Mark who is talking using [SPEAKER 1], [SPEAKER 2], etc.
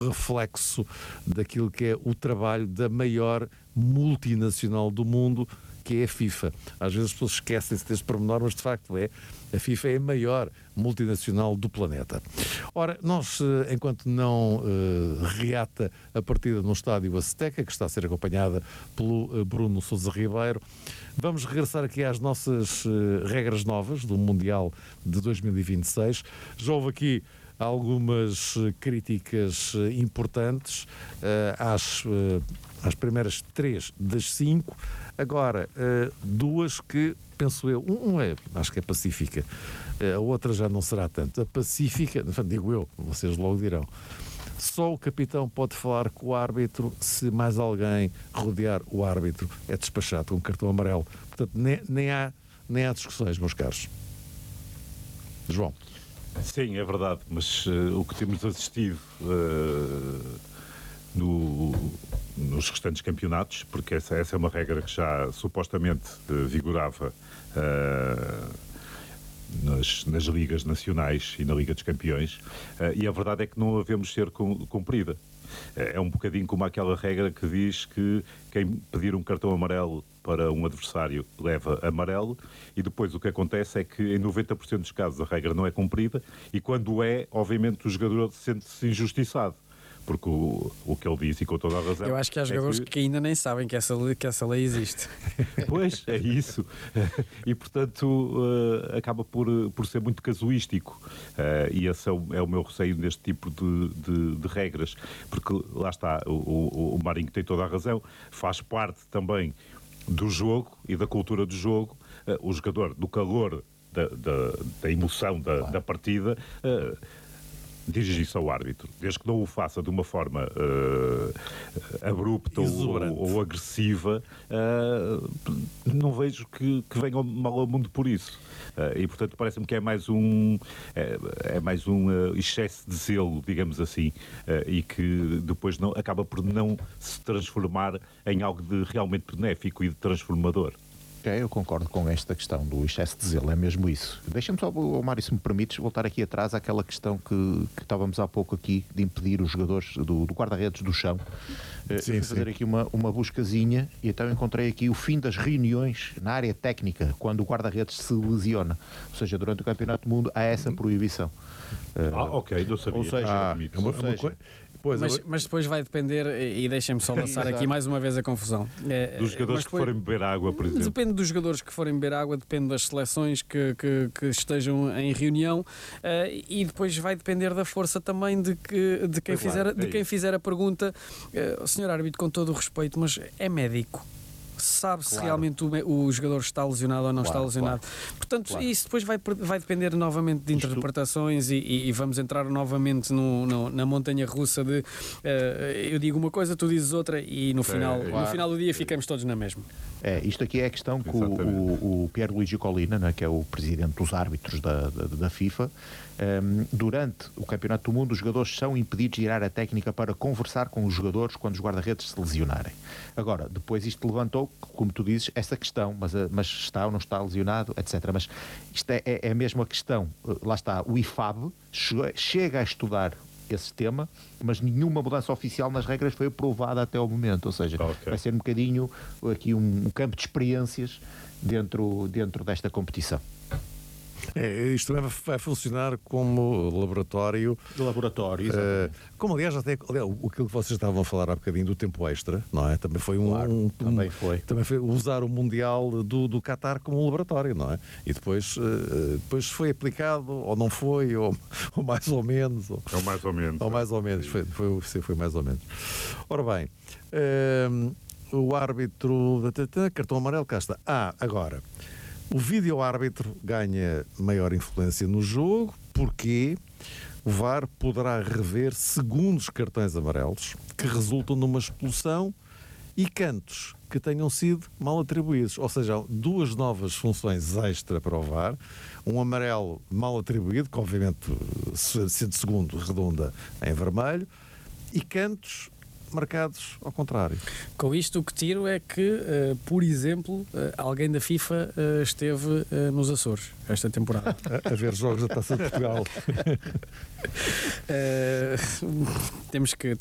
[SPEAKER 1] reflexo daquilo que é o trabalho da maior multinacional do mundo, que é a FIFA. Às vezes as pessoas esquecem-se deste pormenor, mas de facto a FIFA é a maior multinacional do planeta. Ora, nós, enquanto não reata a partida no estádio Azteca, que está a ser acompanhada pelo Bruno Sousa Ribeiro, vamos regressar aqui às nossas regras novas do Mundial de 2026. Já houve aqui algumas críticas importantes às primeiras 3 das 5, agora 2 que, penso eu, acho que é pacífica, a outra já não será tanto. A pacífica, digo eu, vocês logo dirão, só o capitão pode falar com o árbitro se mais alguém rodear o árbitro é despachado com um cartão amarelo. Portanto, nem há discussões, meus caros. João.
[SPEAKER 2] Sim, é verdade, mas o que temos assistido nos restantes campeonatos, porque essa é uma regra que já supostamente vigorava nas ligas nacionais e na Liga dos Campeões, e a verdade é que não a vemos ser cumprida. É um bocadinho como aquela regra que diz que quem pedir um cartão amarelo para um adversário leva amarelo, e depois o que acontece é que em 90% dos casos a regra não é cumprida, e quando é, obviamente o jogador sente-se injustiçado. Porque o que ele disse, e com toda a razão...
[SPEAKER 3] Eu acho que há jogadores que ainda nem sabem que essa lei existe.
[SPEAKER 2] Pois, é isso. E, portanto, acaba por ser muito casuístico. E esse é o meu receio neste tipo de regras. Porque, lá está, o Marinho tem toda a razão, faz parte também do jogo e da cultura do jogo. O jogador, do calor da emoção da partida... dirigir-se ao árbitro, desde que não o faça de uma forma abrupta ou agressiva, não vejo que venha mal ao mundo por isso. E portanto parece-me que é mais um excesso de zelo, digamos assim, e que depois acaba por não se transformar em algo de realmente benéfico e de transformador.
[SPEAKER 4] Eu concordo com esta questão do excesso de zelo, é mesmo isso. Deixa-me só, Mário, se me permites, voltar aqui atrás àquela questão que estávamos há pouco aqui, de impedir os jogadores do guarda-redes do chão. Sim, fazer aqui uma buscazinha, e então encontrei aqui o fim das reuniões na área técnica, quando o guarda-redes se lesiona. Ou seja, durante o Campeonato do Mundo há essa proibição.
[SPEAKER 2] Ok, não sabia.
[SPEAKER 4] Ou seja,
[SPEAKER 3] mas depois vai depender, e deixem-me só lançar aqui mais uma vez a confusão.
[SPEAKER 2] Dos jogadores que forem beber água, por exemplo.
[SPEAKER 3] Depende dos jogadores que forem beber água, depende das seleções que estejam em reunião, e depois vai depender da força também de quem fizer a pergunta. Senhor árbitro, com todo o respeito, mas é médico. Sabe-se realmente o jogador está lesionado ou não está lesionado. Portanto, isso depois vai depender novamente de interpretações e vamos entrar novamente na montanha russa de eu digo uma coisa, tu dizes outra, e no final do dia ficamos todos na mesma.
[SPEAKER 4] Isto aqui é a questão que o Pierluigi Collina, né, que é o presidente dos árbitros da FIFA, durante o Campeonato do Mundo os jogadores são impedidos de ir à técnica para conversar com os jogadores quando os guarda-redes se lesionarem. Agora, depois isto levantou, como tu dizes, essa questão, mas está ou não está lesionado, etc. Mas isto é mesmo a questão, lá está, o IFAB chega a estudar esse tema, mas nenhuma mudança oficial nas regras foi aprovada até ao momento, ou seja, vai ser um bocadinho aqui um campo de experiências dentro desta competição.
[SPEAKER 1] Isto vai funcionar como laboratório. Como aliás até aquilo que vocês estavam a falar há bocadinho do tempo extra, não é? Também foi também foi usar o Mundial do Qatar como um laboratório, não é? E depois foi aplicado, ou não foi, ou mais ou menos. Ou mais ou menos. Foi mais ou menos. Ora bem, o árbitro cartão amarelo, cá está. Agora, o vídeo-árbitro ganha maior influência no jogo porque o VAR poderá rever segundos cartões amarelos que resultam numa expulsão e cantos que tenham sido mal atribuídos. Ou seja, duas novas funções extra para o VAR. Um amarelo mal atribuído, que obviamente, sendo segundo, redunda em vermelho, e cantos marcados ao contrário.
[SPEAKER 3] Com isto o que tiro é que, por exemplo, alguém da FIFA esteve nos Açores esta temporada.
[SPEAKER 1] A ver jogos da Taça de Portugal.
[SPEAKER 3] Temos que